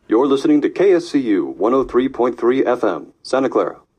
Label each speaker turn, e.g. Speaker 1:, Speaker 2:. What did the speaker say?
Speaker 1: You're listening to KSCU 103.3 FM, Santa Clara.